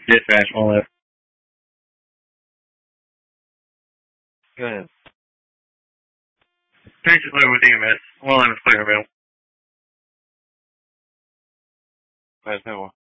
Dispatch, 111. Go ahead. Thanks for clear with EMS. 111 is clear available. Pass that one.